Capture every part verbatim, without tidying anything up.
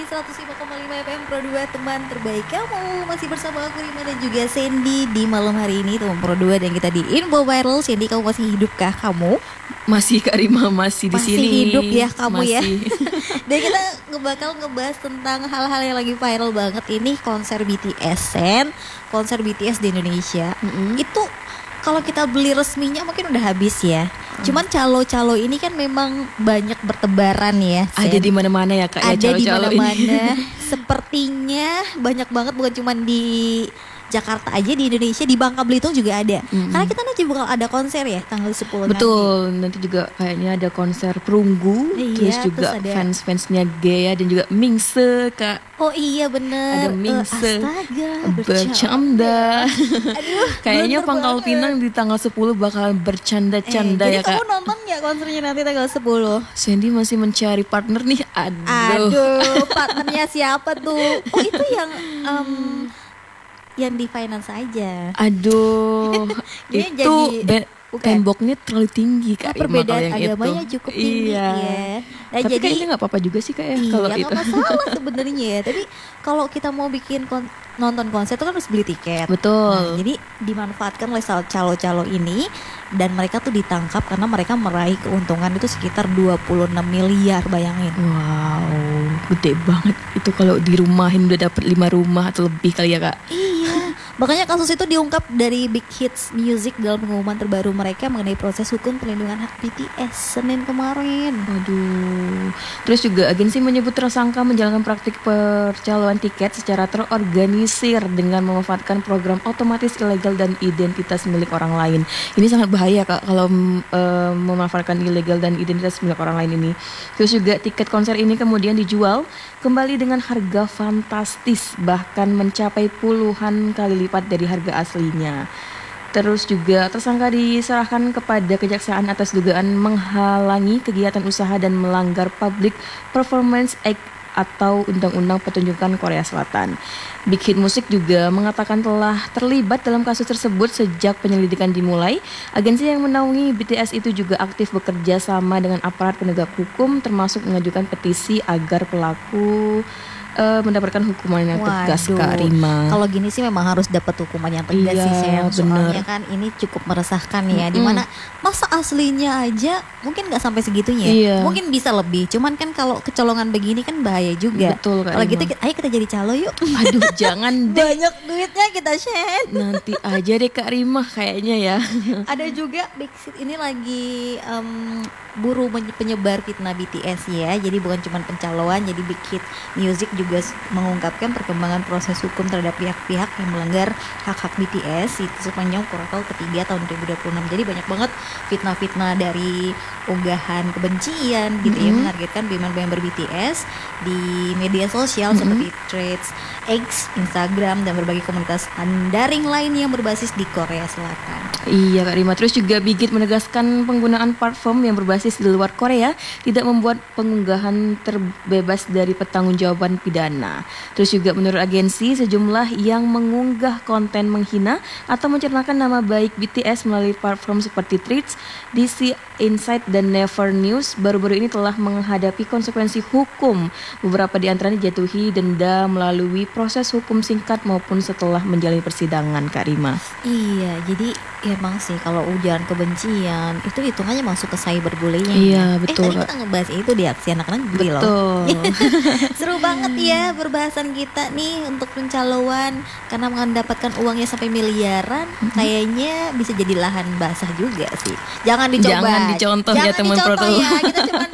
seratus lima koma lima F M Pro dua, teman terbaik kamu. Masih bersama aku Rima dan juga Sandy di malam hari ini, teman Pro dua, dan kita di Info Viral. Sandy, kamu masih hidupkah kamu? Masih Kak Rima, masih di masih sini. Masih hidup ya kamu masih. ya. Dan kita bakal ngebahas tentang hal-hal yang lagi viral banget. Ini konser B T S, Sen. Konser B T S di Indonesia. Mm-hmm. Itu kalau kita beli resminya mungkin udah habis ya. Cuman calo-calo ini kan memang banyak bertebaran ya, Sen. Ada di mana-mana ya Kak, ada ya di calo-calo mana-mana. ini. Sepertinya banyak banget, bukan cuma di Jakarta aja, di Indonesia, di Bangka Belitung juga ada. Mm-hmm. Karena kita nanti bakal ada konser ya tanggal sepuluh. Betul, nanti. nanti juga kayaknya ada konser Perunggu, iya, terus juga terus fans-fansnya Gea dan juga Mingse Kak. Oh iya bener. Ada Mingse, uh, astaga, bercanda. Aduh, kayaknya Pangkal Pinang di tanggal sepuluh bakal bercanda-canda eh, ya Kak. Jadi kamu nonton gak konsernya nanti tanggal sepuluh? Sandy masih mencari partner nih. Aduh, Aduh partnernya siapa tuh? Oh itu yang um, yang di finance aja. Aduh, itu jadi, be- temboknya terlalu tinggi Kak. Oh, perbedaan agamanya itu cukup tinggi iya. ya. Nah, tapi jadi, kayaknya nggak apa-apa juga sih Kak ya, iya, kalau itu. Iya nggak masalah sebenarnya ya. Tapi kalau kita mau bikin kon- nonton konser itu kan harus beli tiket. Betul. Nah, jadi dimanfaatkan oleh calo-calo ini, dan mereka tuh ditangkap karena mereka meraih keuntungan itu sekitar dua puluh enam miliar, bayangin. Wow, gede banget itu kalau dirumahin udah dapet lima rumah atau lebih kali ya Kak. Iya. Makanya kasus itu diungkap dari Big Hits Music dalam pengumuman terbaru mereka mengenai proses hukum pelindungan hak B T S Senin kemarin. Waduh. Terus juga agensi menyebut tersangka menjalankan praktik percaloan tiket secara terorganisir dengan memanfaatkan program otomatis ilegal dan identitas milik orang lain. Ini sangat bahaya Kak kalau e, memanfaatkan ilegal dan identitas milik orang lain ini. Terus juga tiket konser ini kemudian dijual kembali dengan harga fantastis, bahkan mencapai puluhan kali lipat dari harga aslinya. Terus juga tersangka diserahkan kepada kejaksaan atas dugaan menghalangi kegiatan usaha dan melanggar Public Performance Act atau Undang-Undang Pertunjukan Korea Selatan. Big Hit Music juga mengatakan telah terlibat dalam kasus tersebut sejak penyelidikan dimulai. Agensi yang menaungi B T S itu juga aktif bekerja sama dengan aparat penegak hukum, termasuk mengajukan petisi agar pelaku Uh, mendapatkan hukuman yang tegas. Waduh, Kak Rima. Kalau gini sih memang harus dapat hukuman yang tegas iya, sih Sen. Soalnya kan ini cukup meresahkan ya. Mm-hmm. Dimana masa aslinya aja mungkin nggak sampai segitunya. Iya. Mungkin bisa lebih. Cuman kan kalau kecolongan begini kan bahaya juga. Betul Kak. Kalau gitu ayo kita jadi calo yuk. Aduh jangan deh. Banyak duitnya kita share. Nanti aja deh Kak Rima kayaknya ya. Ada juga Big Hit ini lagi um, buru penyebar fitnah B T S ya. Jadi bukan cuma pencaloan. Jadi Big Hit Music juga juga mengungkapkan perkembangan proses hukum terhadap pihak-pihak yang melanggar hak-hak B T S itu sepanjang kuartal ketiga tahun dua ribu dua puluh enam. Jadi banyak banget fitnah-fitnah dari unggahan kebencian gitu mm-hmm. ya, menargetkan member B T S di media sosial mm-hmm. seperti Threads, X, Instagram, dan berbagai komunitas daring lain yang berbasis di Korea Selatan. Iya Kak Rima. Terus juga Big Hit menegaskan penggunaan platform yang berbasis di luar Korea tidak membuat pengunggahan terbebas dari pertanggungjawaban pidana. Terus juga menurut agensi, sejumlah yang mengunggah konten menghina atau mencernakan nama baik B T S melalui platform seperti Threads, D C Insight, dan Never News baru-baru ini telah menghadapi konsekuensi hukum. Beberapa di antaranya dijatuhi denda melalui proses hukum singkat maupun setelah menjalani persidangan Kak Rima. Iya, jadi ya emang sih kalau ujaran kebencian itu hitungannya masuk ke cyberbullying. Iya, betul. Eh tadi kita ngebahas itu di aksi anak-anak gue loh. Betul. Seru banget ya perbahasan kita nih untuk pencaloan, karena mendapatkan uangnya sampai miliaran, mm-hmm. kayaknya bisa jadi lahan basah juga sih. Jangan dicoba. Jangan dicontoh jangan ya teman Proto. Ya, kita cuman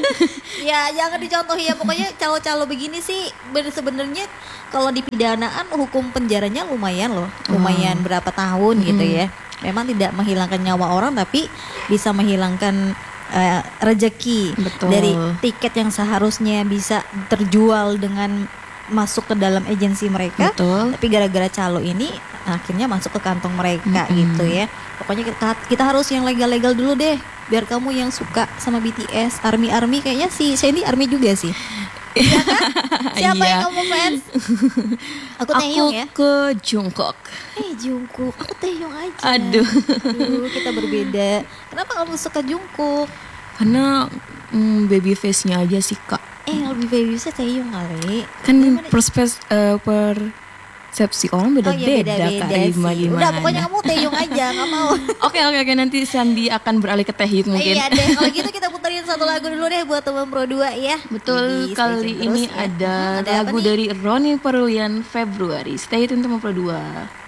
ya jangan dicontoh ya. Pokoknya calo-calo begini sih sebenarnya kalau di pidanaan hukum penjaranya lumayan loh. Lumayan oh. berapa tahun mm-hmm. gitu ya. Memang tidak menghilangkan nyawa orang, tapi bisa menghilangkan uh, rezeki. Betul. Dari tiket yang seharusnya bisa terjual dengan masuk ke dalam agensi mereka. Betul. Tapi gara-gara calo ini akhirnya masuk ke kantong mereka mm-hmm. gitu ya. Pokoknya kita, kita harus yang legal-legal dulu deh. Biar kamu yang suka sama B T S, Army-Army, kayaknya si Sandy Army juga sih. Iya kan? Siapa iya. yang kamu fans? Aku Taehyung ya. Aku ke Jungkook. Eh Jungkook, aku Taehyung aja. Aduh. Aduh, kita berbeda. Kenapa kamu suka Jungkook? Karena mm, baby face-nya aja sih Kak. Eh lebih bagusnya Taeyong kali. Kan Gimana? perspes eh, persepsi orang Oh iya beda-beda Kak beda-beda Rima sih. gimana. Udah pokoknya kamu Taeyong aja, nggak mau. Oke oke oke nanti Sandi akan beralih ke Taehyung mungkin. Iya deh, kalau gitu kita puterin satu lagu dulu deh buat teman Pro dua ya. Betul, Jadi, stay kali tune ini terus ya. ada, Hmm, ada apa lagu nih? dari Roni Perulian Februari. Stay tune teman Pro dua.